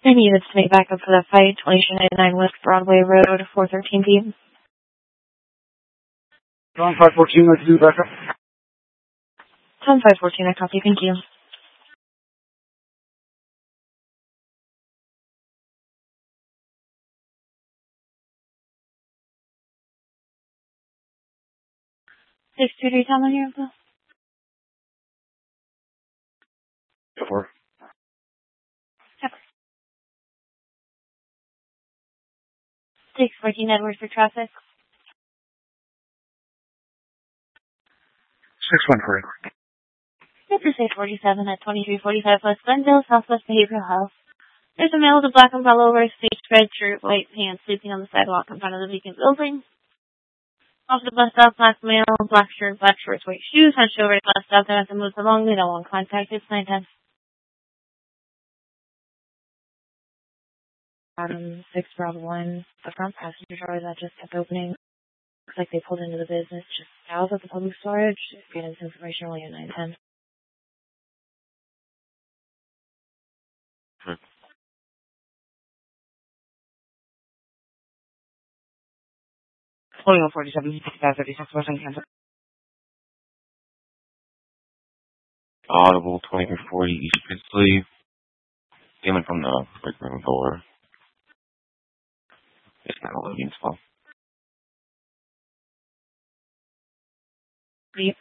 I needed to make backup for that fight, 2299 West Broadway Road, 4:13 p.m. Tom 514, let's do backup. Tom 514, I copy, thank you. Six two three Tom on your phone. Go for it. 614 Edward for traffic. 613. Interstate 47 at 2345 West Glendale, Southwest Behavioral Health. There's a male with a black umbrella over his face, red shirt, white pants, sleeping on the sidewalk in front of the vacant building. Off the bus stop, black male, black shirt, black shorts, white shoes, hunched over the bus stop, and as it moves along, they don't want contact. It's 910. 6 Bravo 1, the front passenger door that just kept opening. Looks like they pulled into the business just south of the public storage. Getting some information early at 910. 2147, 56% cancel. Audible 2340 East Priestley. Stealing from the break room door. It's not a loading spot. Yep.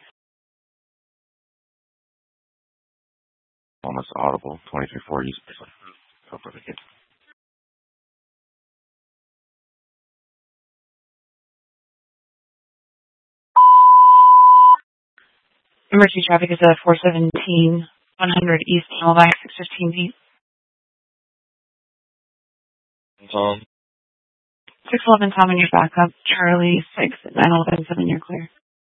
Almost Audible 2340 East Priestley. Go for the kids. Emergency traffic is at 417, 100 East Camelback, 615 feet. Tom. 611 Tom in your backup. Charlie 6 at 911 7, you're clear.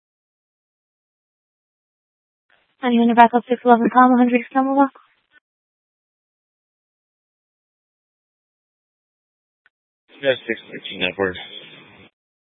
Anyone in your backup, 611 Tom, 100 East Camelback. Yeah, 613 Edward.